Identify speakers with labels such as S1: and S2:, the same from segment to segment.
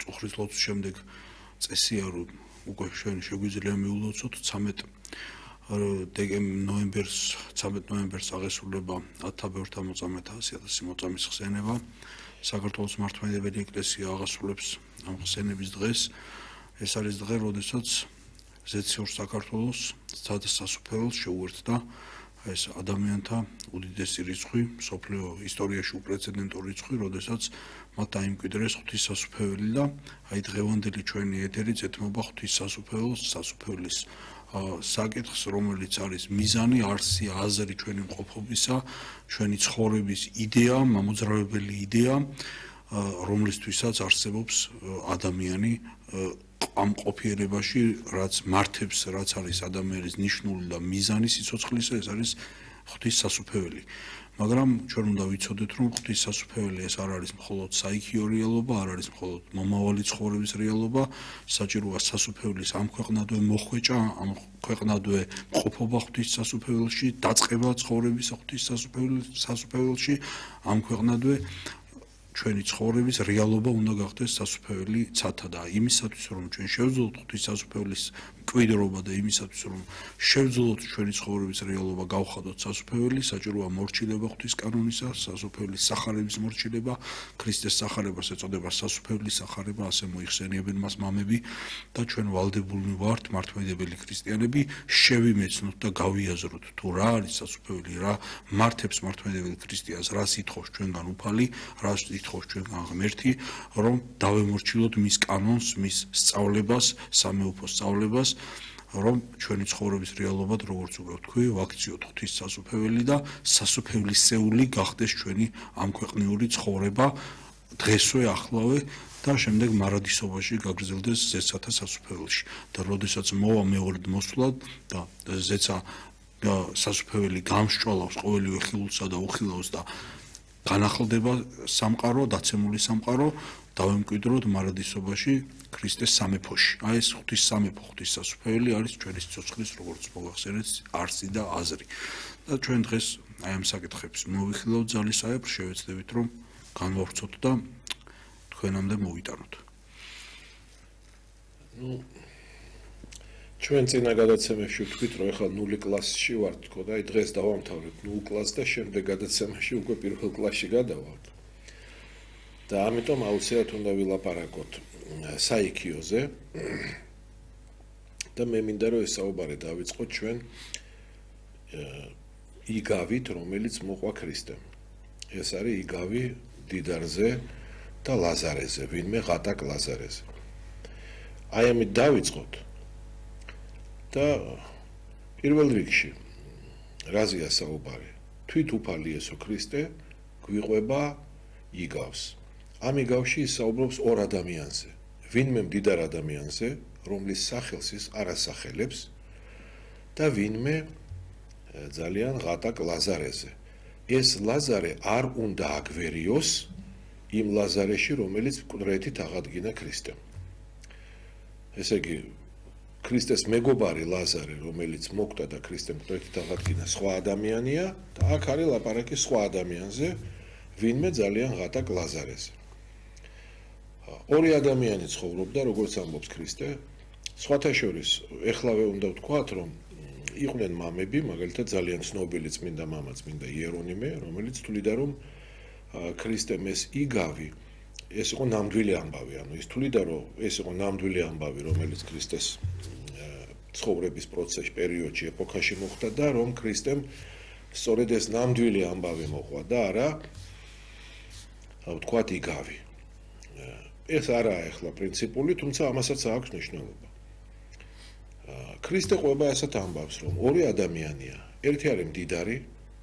S1: წუხრის ლოცვის შემდეგ წესია რომ უკვე ჩვენ შეგვიძლია მიულოცოთ 13 ნოემბერს აღესრულება 1000 ბევრთა მოწამეთა 100,000 მოწამის ხსენება. საქართველოს მართლმადიდებელი ეკლესია აღასრულებს ამ ხსენების დღეს. ეს არის დღე, როდესაც ზეციურ საქართველოს სასუფეველს შეუერთდა ეს ადამიანთა უდიდესი რიცხვი, მსოფლიო ისტორიაში უპრეცედენტური რიცხვი, როდესაც მათ დაიმკვიდრეს ღვთისმსასუფეველი და აი დღევანდელი ჩვენი ეთერიც ეთმობა ღვთისმსასუფეველს, სასუფეველის საკითხს, რომელიც არის მიზანი, არსი, აზრი ჩვენი მყოფობისა, ჩვენი ცხოვრების იდეა, მამოძრავებელი იდეა, რომლისთვისაც არსებობს ადამიანი ამ ყოფიერებაში, რაც მართებს, რაც არის ადამიანის ნიშნული და მიზანი სიცოცხლისა, ეს არის ღვთისმსასუფეველი. მაგრამ ჩვენ უნდა ვიცოდეთ, რომ ღვთისმსასუფეველი ეს არ არის მხოლოდ საიქიო რეალობა, არ არის მხოლოდ მომავალი ცხოვრების რეალობა, საჭიროა სასუფეველის ამ ქვეყნადვე მოხვეჭა, ამ ქვეყნადვე მყოფობა ღვთისმსასუფეველში, დაწყება ცხოვრების ღვთისმსასუფეველში, ამ ქვეყნადვე ჩვენი ცხოვრების რეალობა უნდა გახდეს სასუფეველი ცათა და იმისათვის რომ ჩვენ შევძლოთ ღვთისმსასუფეველის მკვიდრობა და იმისათვის რომ შევძლოთ ჩვენი ცხოვრების რეალობა გავხადოთ სასუფეველი, საჭიროა მორჩილება ღვთის კანონისა, სასუფეველის სახარების მორჩილება, ქრისტეს სახარებას ეწოდება სასუფეველის სახარება, ასე მოიხსენიებენ მას მამები და ჩვენ ვალდებულნი ვართ მართლმადიდებელი ქრისტიანები შევიმეცნოთ და გავიაზროთ თუ რა არის სასუფეველი, რა მართებს მართლმადიდებელი ქრისტიანს, რას ითხოვს ჩვენგან უფალი, რას ითხოვს ჩვენგან ღმერთი, რომ დავემორჩილოთ მის კანონს, მის სწავლებას, სამეუფოს სწავლებას, რომ ჩვენი ცხოვრების რეალობად, როგორც უკვე ვთქვი, ვაქციოთ ღვთისმსასუფეველი და სასუფეველისეული გახდეს ჩვენი ამქვეყნიური ცხოვრება დღესვე, ახლავე და შემდეგ მარადისობაში გაგრძელდეს ზეცათა სასუფეველში. და როდესაც მოვა მეორედ მოსვლა და ზეცა სასუფეველი გამსჭვალავს ყოველივე ხილულსა და უხილავს და განახლდება სამყარო, დაცემული სამყარო, დავემკვიდროთ მარადისობაში ქრისტეს სამეფოში. აი ეს ღვთის სამეფო, ღვთისმსასუფეველი არის ჩვენი სიცოცხლის, როგორც მოგახსენეთ, არსი და აზრი. და ჩვენ დღეს აი ამ საკითხებს მოვიხილავთ ძალისხმევ, შევეცდებით რომ განვავრცოთ და თქვენამდე მოვიტანოთ.
S2: ჩვენ წინა გადაცემებში ვთქვით, რომ ეხლა 0 კლასში ვართ, თქო და აი დღეს დავამთავრებთ 0 კლასს და შემდეგ გადაცემაში უკვე 1 კლასში გადავალთ. და ამიტომ აუცილებლად უნდა ვილაპარაკოთ საიქიოზე. და მე მინდა რომ ეს საუბარი დავიწყოთ ჩვენ იგავით, რომელიც მოყვა ქრისტემ. ეს არის იგავი დიდარზე და ლაზარეზე, ვინმე ღატაკ ლაზარეზე. აი ამით დავიწყოთ. და პირველ რიგში რაზეა საუბარი? თვით უფალი იესო ქრისტე გვიყვება იგავს. ამ იგავში ისაუბრობს ორ ადამიანზე. ვინმე მდიდარ ადამიანზე, რომლის სახელს ის არ ასახელებს და ვინმე ძალიან ღატაკ ლაზარეზე. ეს ლაზარე არ უნდა აგვერიოს იმ ლაზარეში, რომელიც მკვდრეთით აღადგინა ქრისტემ. ესე იგი ქრისტეს მეგობარი ლაზარე, რომელიც მოკვდა და ქრისტემ მკვდრეთით აღადგინა სხვა ადამიანია და აქ არის ლაპარაკი სხვა ადამიანზე, ვინმე ძალიან ღატაკ ლაზარეზე. ორი ადამიანი ცხოვრობდა, როგორც ამბობს ქრისტე. სხვათა შორის, ეხლავე უნდა ვთქვათ, რომ იყვნენ მამები, მაგალითად ძალიან ცნობილი წმინდა მამა, წმინდა იერონიმე, რომელიც თვლიდა, რომ ქრისტემ ეს იგავი, ეს იყო ნამდვილი ამბავი, ანუ ის თვლიდა, რომ ეს იყო ნამდვილი ამბავი, რომელიც ქრისტეს ცხოვრების პროცესში, პერიოდში, ეპოქაში მოხდა და რომ ქრისტემ სწორედ ეს ნამდვილი ამბავი მოყვა და არა ვთქვათ იგავი. ეს არაა ახლა პრინციპული, თუმცა ამასაც აქვს მნიშვნელობა. ქრისტე ყვება ასეთ ამბავს, რომ ორი ადამიანია, ერთი არის მდიდარი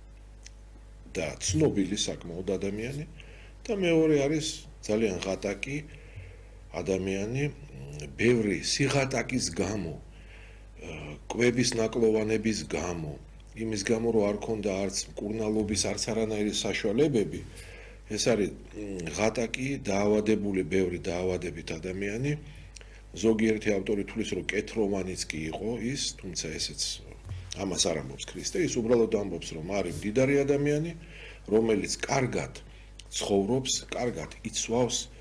S2: და ცნობილი საკმაოდ ადამიანი და მეორე არის ძალიან ღატაკი ადამიანი, ბევრი სიღატაკის გამო, კვების ნაკლოვანების გამო, იმის გამო რომ არ ქონდა არც მკურნალობის, არც არანაირი საშუალებები, ეს არის ღატაკი, დაავადებული, ბევრი დაავადებით ადამიანი. ზოგიერთი ავტორი თვლის, რომ კეთროვანიც კი იყო ის, თუმცა ესეც ამას არ ამბობს ქრისტე, ის უბრალოდ ამბობს, რომ არის მდიდარი ადამიანი, რომელიც კარგად ცხოვრობს, კარგად იცვავს,